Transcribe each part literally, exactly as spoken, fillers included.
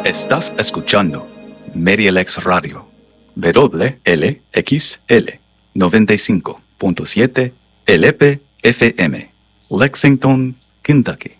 Estás escuchando MediaLex Radio, W L X L noventa y cinco punto siete L P F M, Lexington, Kentucky.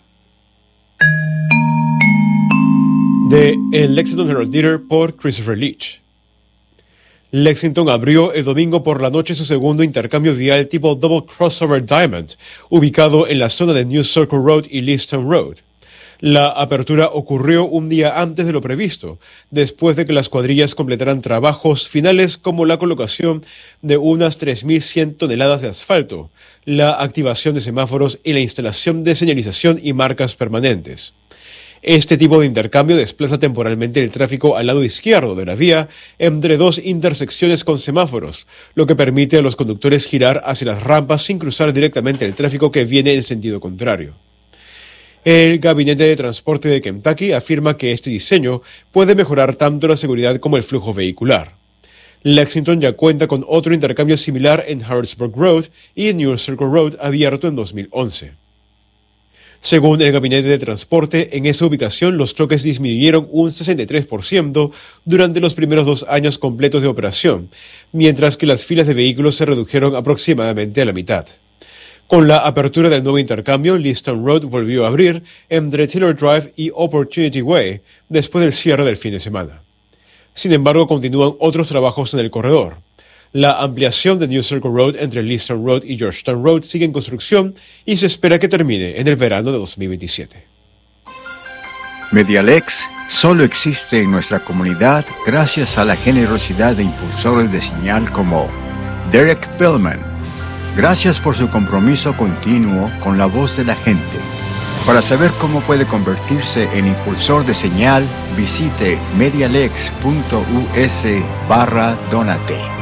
De El Lexington Herald Leader por Christopher Leach. Lexington abrió el domingo por la noche su segundo intercambio vial tipo Double Crossover Diamond, ubicado en la zona de New Circle Road y Leaston Road. La apertura ocurrió un día antes de lo previsto, después de que las cuadrillas completaran trabajos finales como la colocación de unas tres mil cien toneladas de asfalto, la activación de semáforos y la instalación de señalización y marcas permanentes. Este tipo de intercambio desplaza temporalmente el tráfico al lado izquierdo de la vía entre dos intersecciones con semáforos, lo que permite a los conductores girar hacia las rampas sin cruzar directamente el tráfico que viene en sentido contrario. El Gabinete de Transporte de Kentucky afirma que este diseño puede mejorar tanto la seguridad como el flujo vehicular. Lexington ya cuenta con otro intercambio similar en Harrisburg Road y New Circle Road abierto en dos mil once. Según el Gabinete de Transporte, en esa ubicación los choques disminuyeron un sesenta y tres por ciento durante los primeros dos años completos de operación, mientras que las filas de vehículos se redujeron aproximadamente a la mitad. Con la apertura del nuevo intercambio, Leaston Road volvió a abrir entre Taylor Drive y Opportunity Way después del cierre del fin de semana. Sin embargo, continúan otros trabajos en el corredor. La ampliación de New Circle Road entre Leaston Road y Georgetown Road sigue en construcción y se espera que termine en el verano de dos mil veintisiete. MediaLex solo existe en nuestra comunidad gracias a la generosidad de impulsores de señal como Derek Feldman. Gracias por su compromiso continuo con la voz de la gente. Para saber cómo puede convertirse en impulsor de señal, visite medialex punto u s barra donate.